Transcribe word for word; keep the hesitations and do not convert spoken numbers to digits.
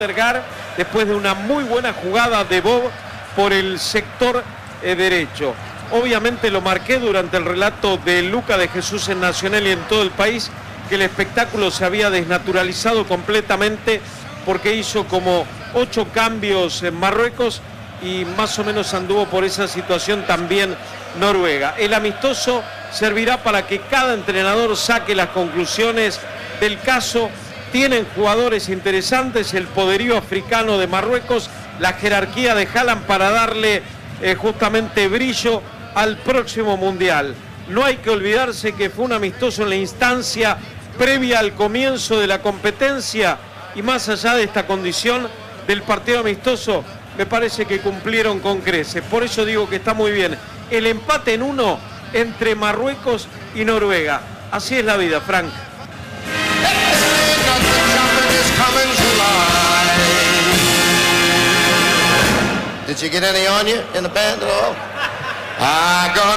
Después de una muy buena jugada de Bob por el sector eh, derecho. Obviamente lo marqué durante el relato de Luca de Jesús en Nacional y en todo el país, que el espectáculo se había desnaturalizado completamente porque hizo como ocho cambios en Marruecos y más o menos anduvo por esa situación también Noruega. El amistoso servirá para que cada entrenador saque las conclusiones del caso. Tienen jugadores interesantes, el poderío africano de Marruecos, la jerarquía de Haaland para darle eh, justamente brillo al próximo Mundial. No hay que olvidarse que fue un amistoso en la instancia previa al comienzo de la competencia y más allá de esta condición del partido amistoso, me parece que cumplieron con creces. Por eso digo que está muy bien el empate en uno entre Marruecos y Noruega. Así es la vida, Frank. Did you get any on you in the band at all? I got